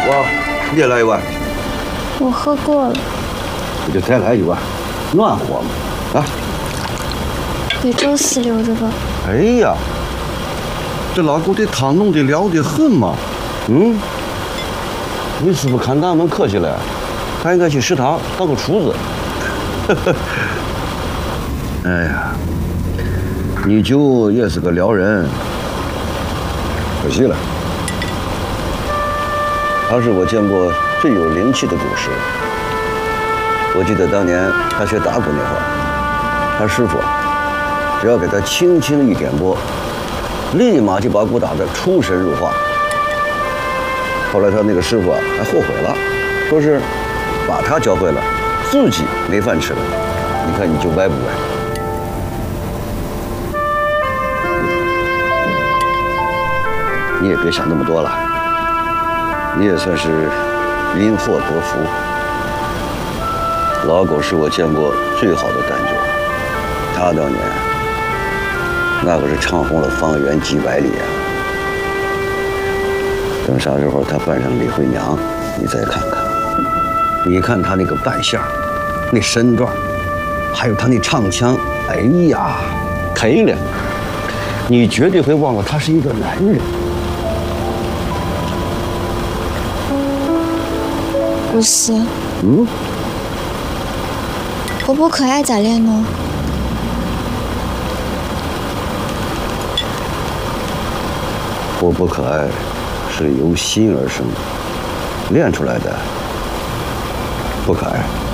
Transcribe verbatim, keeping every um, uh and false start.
哇，你也来一碗。 我喝过了。 我就再来一碗，暖和嘛。啊。 给周四留着吧。 哎呀，这老狗这汤弄得了得很嘛。嗯。你是不是看咱们客气了？还应该去食堂当个厨子。哎呀，你舅也是个撩人，可惜了。他是我见过最有灵气的古师。我记得当年他学打鼓那会儿，他师傅只要给他轻轻一点拨，立马就把鼓打得出神入化。后来他那个师傅啊还后悔了，说是把他教会了，自己没饭吃了。你看你就歪不歪？你也别想那么多了，你也算是因祸得福。老狗是我见过最好的旦角，他当年那可是唱红了方圆几百里啊。等啥时候他扮上李慧娘，你再看看，你看他那个扮相，那身段，还有他那唱腔，哎呀，忒亮！你绝对会忘了他是一个男人。 不是。 嗯。 活泼可爱咋练呢？ 活泼可爱是由心而生，练出来的不可爱。